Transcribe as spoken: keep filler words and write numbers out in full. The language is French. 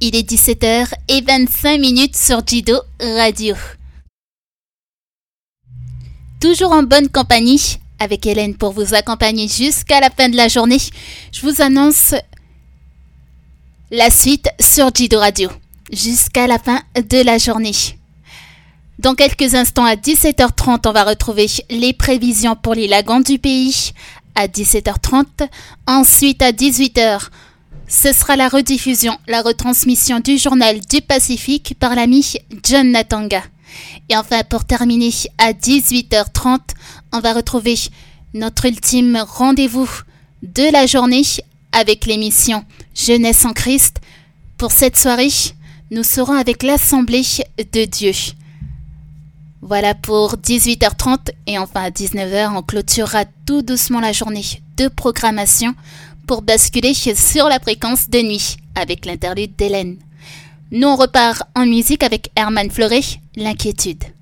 Il est dix-sept heures vingt-cinq minutes sur Jido Radio. Toujours en bonne compagnie avec Hélène pour vous accompagner jusqu'à la fin de la journée. Je vous annonce la suite sur Jido Radio jusqu'à la fin de la journée. Dans quelques instants, à dix-sept heures trente, on va retrouver les prévisions pour les lagons du pays. À dix-sept heures trente, ensuite à dix-huit heures, ce sera la rediffusion, la retransmission du journal du Pacifique par l'ami John Natanga. Et enfin, pour terminer, à dix-huit heures trente, on va retrouver notre ultime rendez-vous de la journée avec l'émission Jeunesse en Christ. Pour cette soirée, nous serons avec l'Assemblée de Dieu. Voilà pour dix-huit heures trente et enfin à dix-neuf heures, on clôturera tout doucement la journée de programmation pour basculer sur la fréquence de nuit avec l'interlude d'Hélène. Nous on repart en musique avec Herman Fleuret, L'inquiétude.